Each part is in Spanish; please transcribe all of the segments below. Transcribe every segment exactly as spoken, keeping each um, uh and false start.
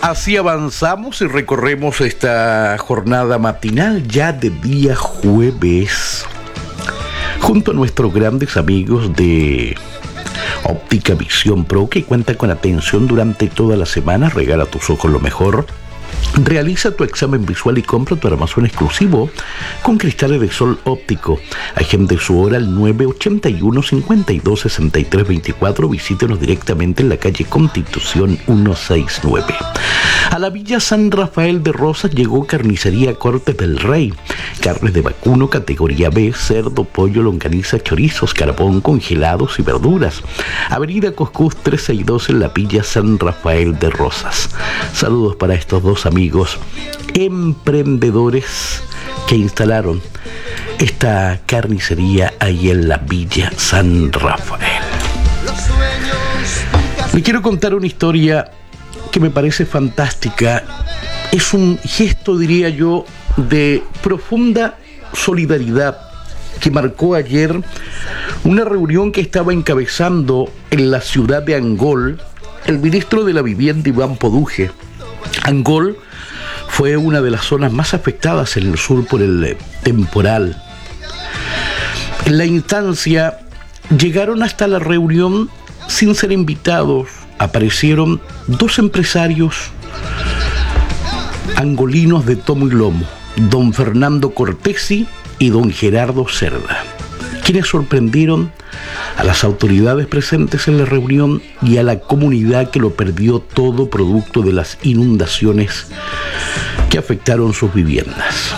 Así avanzamos y recorremos esta jornada matinal ya de día jueves, junto a nuestros grandes amigos de Óptica Visión Pro, que cuenta con atención durante toda la semana. Regala a tus ojos lo mejor. Realiza tu examen visual y compra tu armazón exclusivo con cristales de sol óptico. Agende su hora al nueve ochenta y uno, cincuenta y dos, sesenta y tres veinticuatro. Visítenos directamente en la calle Constitución ciento sesenta y nueve. A la Villa San Rafael de Rosas llegó Carnicería Cortes del Rey. Carnes de vacuno categoría B, cerdo, pollo, longaniza, chorizos, carbón, congelados y verduras. Avenida Coscús trescientos sesenta y dos en la Villa San Rafael de Rosas. Saludos para estos dos amigos emprendedores que instalaron esta carnicería ahí en la Villa San Rafael. Le quiero contar una historia que me parece fantástica. Es un gesto, diría yo, de profunda solidaridad que marcó ayer una reunión que estaba encabezando en la ciudad de Angol el ministro de la Vivienda, Iván Poduje. Angol fue una de las zonas más afectadas en el sur por el temporal. En la instancia llegaron hasta la reunión sin ser invitados. Aparecieron dos empresarios angolinos de tomo y lomo, don Fernando Cortesi y don Gerardo Cerda, quienes sorprendieron a las autoridades presentes en la reunión y a la comunidad que lo perdió todo producto de las inundaciones que afectaron sus viviendas.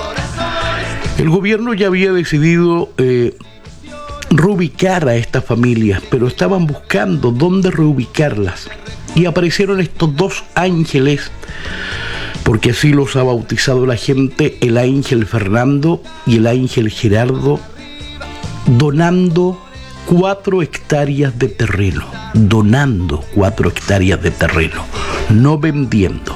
El gobierno ya había decidido eh, reubicar a estas familias, pero estaban buscando dónde reubicarlas y aparecieron estos dos ángeles, porque así los ha bautizado la gente, el ángel Fernando y el ángel Gerardo, donando cuatro hectáreas de terreno, donando cuatro hectáreas de terreno, no vendiendo.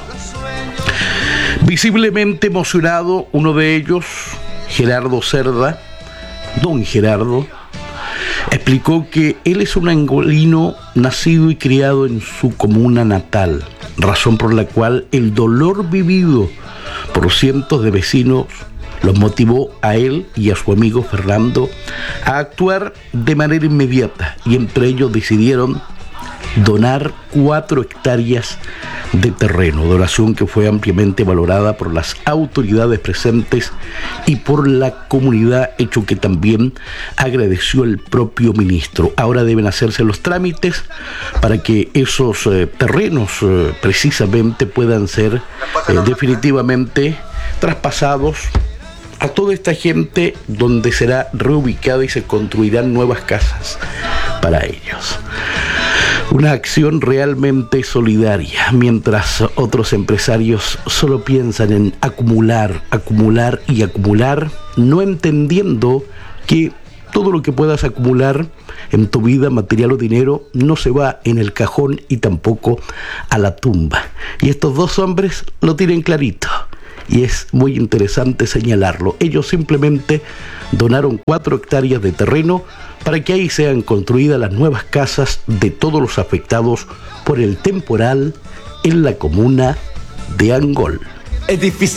Visiblemente emocionado, uno de ellos, Gerardo Cerda, don Gerardo, explicó que él es un angolino nacido y criado en su comuna natal, razón por la cual el dolor vivido por cientos de vecinos los motivó a él y a su amigo Fernando a actuar de manera inmediata, y entre ellos decidieron donar cuatro hectáreas de terreno, donación que fue ampliamente valorada por las autoridades presentes y por la comunidad, hecho que también agradeció el propio ministro. Ahora deben hacerse los trámites para que esos eh, terrenos eh, precisamente puedan ser eh, definitivamente traspasados a toda esta gente, donde será reubicada y se construirán nuevas casas para ellos. Una acción realmente solidaria, mientras otros empresarios solo piensan en acumular, acumular y acumular, no entendiendo que todo lo que puedas acumular en tu vida, material o dinero, no se va en el cajón y tampoco a la tumba. Y estos dos hombres lo tienen clarito, y es muy interesante señalarlo. Ellos simplemente donaron cuatro hectáreas de terreno para que ahí sean construidas las nuevas casas de todos los afectados por el temporal en la comuna de Angol. Es difícil.